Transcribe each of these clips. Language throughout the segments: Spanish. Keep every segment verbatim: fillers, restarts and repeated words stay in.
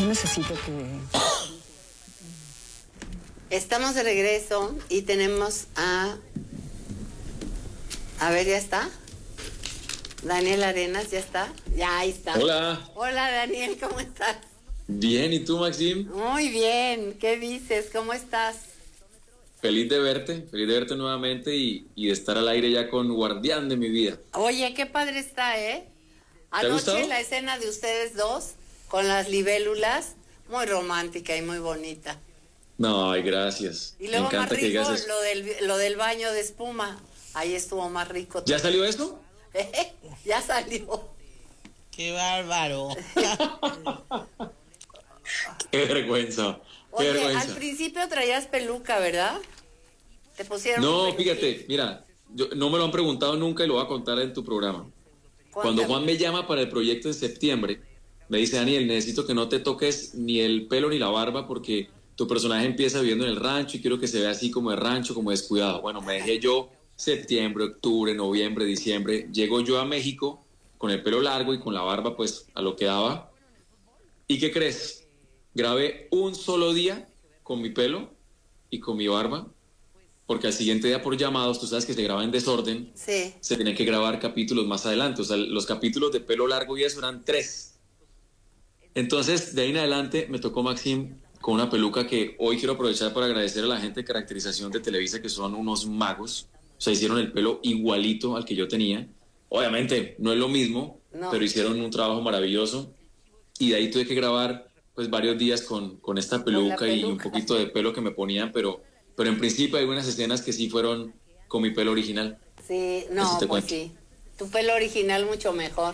necesito que... Estamos de regreso y tenemos a... A ver, ¿ya está? Daniel Arenas, ¿ya está? Ya, ahí está. Hola. Hola, Daniel, ¿cómo estás? Bien, ¿y tú, Maxim? Muy bien, ¿qué dices? ¿Cómo estás? Feliz de verte, feliz de verte nuevamente y, y de estar al aire ya con Guardián de mi vida. Oye, qué padre está, ¿eh? ¿Te ha gustado? Anoche la escena de ustedes dos con las libélulas, muy romántica y muy bonita. No, ay, gracias. Y luego Me encanta más que rico digas eso. lo del, lo del baño de espuma. Ahí estuvo más rico. ¿Ya salió eso? Ya salió. ¡Qué bárbaro! Qué vergüenza, qué Oye, vergüenza. al principio traías peluca, ¿verdad? Te pusieron No, un peluquín. fíjate, mira, yo, no me lo han preguntado nunca y lo voy a contar en tu programa. Cuando Cuéntame. Juan me llama para el proyecto en septiembre, me dice: Daniel, necesito que no te toques ni el pelo ni la barba porque tu personaje empieza viviendo en el rancho y quiero que se vea así como de rancho, como descuidado. Bueno, me dejé yo septiembre, octubre, noviembre, diciembre. Llego yo a México con el pelo largo y con la barba pues a lo que daba. ¿Y qué crees? Grabé un solo día con mi pelo y con mi barba, porque al siguiente día por llamados, tú sabes que se graba en desorden, Sí. se tenían que grabar capítulos más adelante. O sea, los capítulos de pelo largo y eso eran tres. Entonces, de ahí en adelante me tocó Maxim con una peluca que hoy quiero aprovechar para agradecer a la gente de caracterización de Televisa, que son unos magos. O sea, hicieron el pelo igualito al que yo tenía. Obviamente, no es lo mismo, No. pero hicieron un trabajo maravilloso. Y de ahí tuve que grabar pues varios días con, con esta peluca, Con la y un peluca. poquito de pelo que me ponían, pero, pero en principio hay unas escenas que sí fueron con mi pelo original. Sí, Eso no, te pues cuento. sí. Tu pelo original mucho mejor.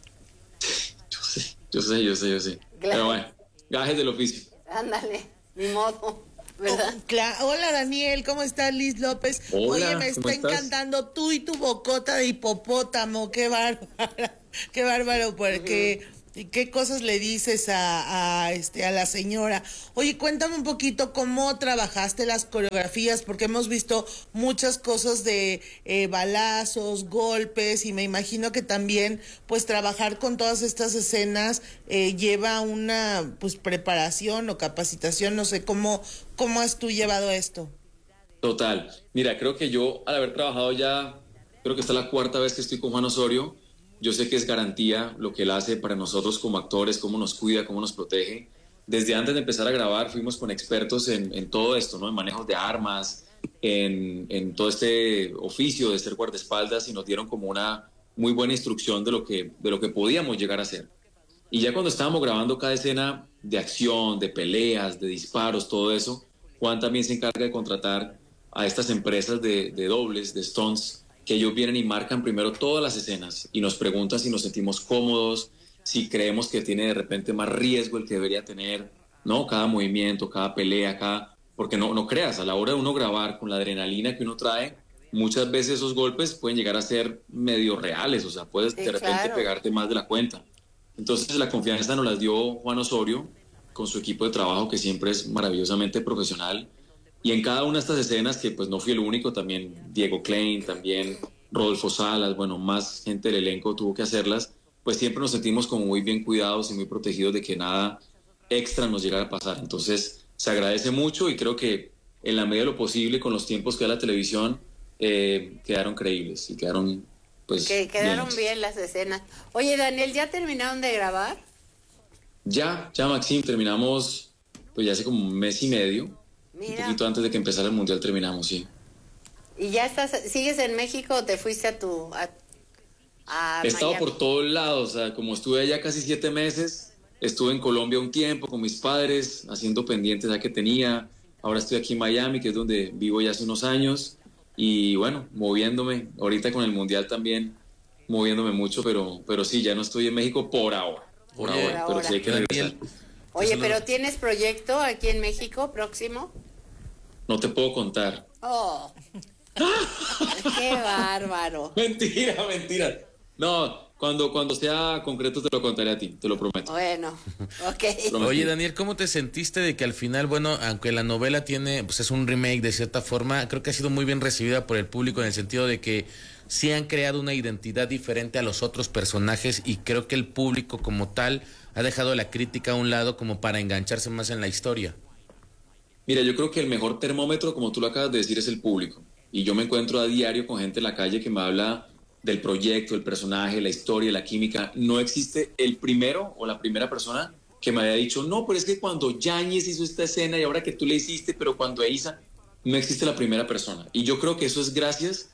Yo sé, yo sé, yo sé, yo sé. Claro. Pero bueno, gajes del oficio. Ándale, ni modo, ¿verdad? Oh, cla- Hola Daniel, ¿cómo estás? Liz López. Hola, Oye, me ¿cómo está estás? encantando tú y tu bocota de hipopótamo, qué bárbaro, qué bárbaro, porque qué cosas le dices a, a este a la señora. Oye, cuéntame un poquito cómo trabajaste las coreografías, porque hemos visto muchas cosas de eh, balazos, golpes, y me imagino que también pues trabajar con todas estas escenas eh, lleva una pues preparación o capacitación, no sé cómo cómo has tú llevado esto. Total. Mira, creo que yo, al haber trabajado ya, creo que esta es la cuarta vez que estoy con Juan Osorio. Yo sé que es garantía lo que él hace para nosotros como actores, cómo nos cuida, cómo nos protege. Desde antes de empezar a grabar fuimos con expertos en, en todo esto, ¿no? En manejos de armas, en, en todo este oficio de ser guardaespaldas, y nos dieron como una muy buena instrucción de lo que, de lo que podíamos llegar a hacer. Y ya cuando estábamos grabando cada escena de acción, de peleas, de disparos, todo eso, Juan también se encarga de contratar a estas empresas de, de dobles, de stunts, que ellos vienen y marcan primero todas las escenas y nos preguntan si nos sentimos cómodos, si creemos que tiene de repente más riesgo el que debería tener, ¿no? Cada movimiento, cada pelea, cada... Porque no, no creas, a la hora de uno grabar con la adrenalina que uno trae, muchas veces esos golpes pueden llegar a ser medio reales, o sea, puedes Sí, de repente claro. pegarte más de la cuenta. Entonces la confianza nos la dio Juan Osorio con su equipo de trabajo, que siempre es maravillosamente profesional. Y en cada una de estas escenas, que pues no fui el único, también Diego Klein, también Rodolfo Salas, bueno, más gente del elenco tuvo que hacerlas, pues siempre nos sentimos como muy bien cuidados y muy protegidos de que nada extra nos llegara a pasar. Entonces se agradece mucho y creo que en la medida de lo posible, con los tiempos que da la televisión, eh, quedaron creíbles y quedaron pues Que quedaron bien. bien las escenas. Oye, Daniel, ¿ya terminaron de grabar? Ya, ya Maxim, terminamos pues ya hace como un mes y medio, un Mira. poquito antes de que empezara el Mundial terminamos, sí. ¿Y ya estás, sigues en México o te fuiste a tu... a, a He estado Miami? por todos lados, o sea, como estuve allá casi siete meses, estuve en Colombia un tiempo con mis padres, haciendo pendientes ya que tenía, ahora estoy aquí en Miami, que es donde vivo ya hace unos años, y bueno, moviéndome, ahorita con el Mundial también, moviéndome mucho, pero, pero sí, ya no estoy en México por ahora, por Oye, ahora, pero sí hay que Daniel, regresar. Oye, Saludos. ¿pero tienes proyecto aquí en México próximo? No te puedo contar. Oh, qué bárbaro. Mentira, mentira. No, cuando, cuando sea concreto te lo contaré a ti, te lo prometo. Bueno, ok. Oye, Daniel, ¿cómo te sentiste de que al final, bueno, aunque la novela tiene, pues es un remake de cierta forma, creo que ha sido muy bien recibida por el público en el sentido de que sí han creado una identidad diferente a los otros personajes y creo que el público como tal ha dejado la crítica a un lado como para engancharse más en la historia? Mira, yo creo que el mejor termómetro, como tú lo acabas de decir, es el público. Y yo me encuentro a diario con gente en la calle que me habla del proyecto, el personaje, la historia, la química. No existe el primero o la primera persona que me haya dicho, no, pero es que cuando Yáñez hizo esta escena y ahora que tú le hiciste, pero cuando Eiza, no existe la primera persona. Y yo creo que eso es gracias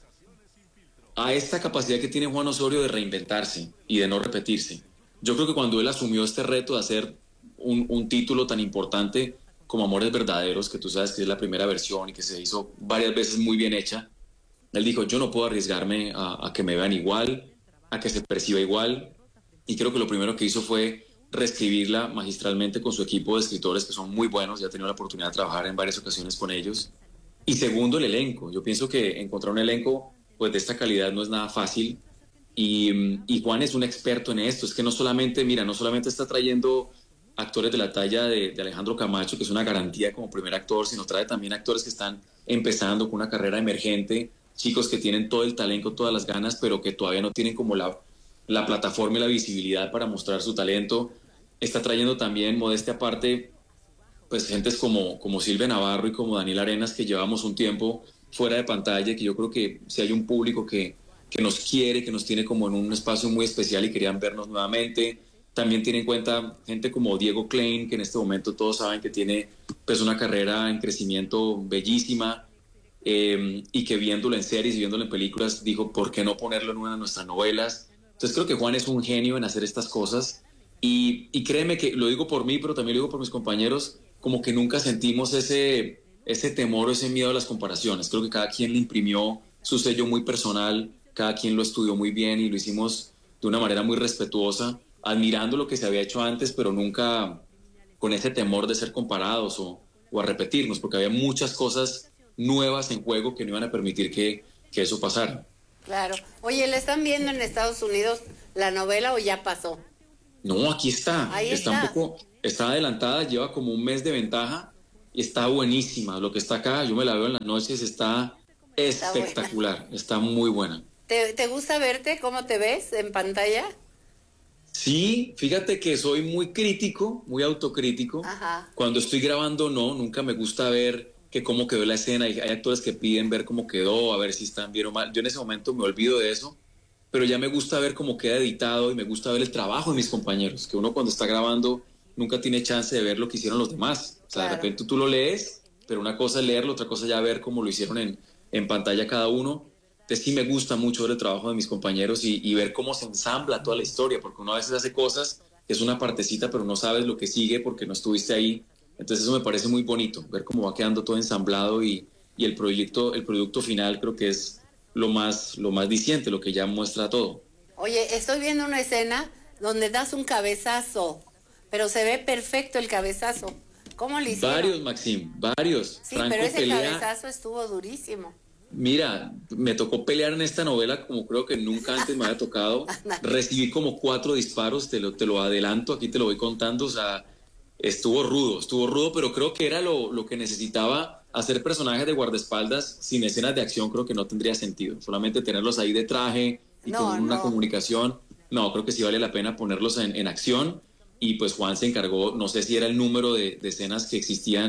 a esta capacidad que tiene Juan Osorio de reinventarse y de no repetirse. Yo creo que cuando él asumió este reto de hacer un, un título tan importante como Amores Verdaderos, que tú sabes que es la primera versión y que se hizo varias veces muy bien hecha, él dijo, yo no puedo arriesgarme a, a que me vean igual, a que se perciba igual, y creo que lo primero que hizo fue reescribirla magistralmente con su equipo de escritores que son muy buenos, ya he tenido la oportunidad de trabajar en varias ocasiones con ellos. Y segundo, el elenco. Yo pienso que encontrar un elenco pues, de esta calidad no es nada fácil, y, y Juan es un experto en esto. Es que no solamente, mira, no solamente está trayendo actores de la talla de, de Alejandro Camacho, que es una garantía como primer actor, sino trae también actores que están empezando con una carrera emergente, chicos que tienen todo el talento, todas las ganas, pero que todavía no tienen como la, la plataforma y la visibilidad para mostrar su talento. Está trayendo también, modestia aparte, pues gentes como, como Silvia Navarro y como Daniel Arenas, que llevamos un tiempo fuera de pantalla, que yo creo que si hay un público que, que nos quiere, que nos tiene como en un espacio muy especial y querían vernos nuevamente. También tiene en cuenta gente como Diego Klein, que en este momento todos saben que tiene pues una carrera en crecimiento bellísima, eh, y que viéndolo en series y viéndolo en películas dijo, ¿por qué no ponerlo en una de nuestras novelas? Entonces creo que Juan es un genio en hacer estas cosas, y, y créeme que lo digo por mí, pero también lo digo por mis compañeros, como que nunca sentimos ese, ese temor o ese miedo a las comparaciones. Creo que cada quien le imprimió su sello muy personal, cada quien lo estudió muy bien y lo hicimos de una manera muy respetuosa, admirando lo que se había hecho antes, pero nunca con ese temor de ser comparados o, o a repetirnos, porque había muchas cosas nuevas en juego que no iban a permitir que, que eso pasara. Claro. Oye, ¿le están viendo en Estados Unidos la novela o ya pasó? No, aquí está. Ahí está, está. un poco, está adelantada, lleva como un mes de ventaja y está buenísima. Lo que está acá, yo me la veo en las noches, está espectacular, está, está muy buena. ¿Te, ¿Te gusta verte? ¿Cómo te ves en pantalla? Sí, fíjate que soy muy crítico, muy autocrítico. Ajá. Cuando estoy grabando, no, nunca me gusta ver que cómo quedó la escena. Hay, hay actores que piden ver cómo quedó, a ver si están bien o mal. Yo en ese momento me olvido de eso, pero ya me gusta ver cómo queda editado y me gusta ver el trabajo de mis compañeros, que uno cuando está grabando nunca tiene chance de ver lo que hicieron los demás. O sea, claro, de repente tú lo lees, pero una cosa es leerlo, otra cosa ya ver cómo lo hicieron en, en pantalla cada uno. Entonces sí me gusta mucho ver el trabajo de mis compañeros y, y ver cómo se ensambla toda la historia, porque uno a veces hace cosas que es una partecita, pero no sabes lo que sigue porque no estuviste ahí. Entonces eso me parece muy bonito, ver cómo va quedando todo ensamblado y, y el proyecto, el producto final creo que es lo más, lo más diciente, lo que ya muestra todo. Oye, estoy viendo una escena donde das un cabezazo, pero se ve perfecto el cabezazo. ¿Cómo le hicieron? Varios, Maxim, varios. Sí, Franco pero ese pelea. cabezazo estuvo durísimo. Mira, me tocó pelear en esta novela como creo que nunca antes me había tocado. Recibí como cuatro disparos, te lo, te lo adelanto, aquí te lo voy contando. O sea, estuvo rudo, estuvo rudo, pero creo que era lo, lo que necesitaba. Hacer personajes de guardaespaldas sin escenas de acción creo que no tendría sentido. Solamente tenerlos ahí de traje y No, con una no. comunicación. No, creo que sí vale la pena ponerlos en, en acción. Y pues Juan se encargó, no sé si era el número de, de escenas que existían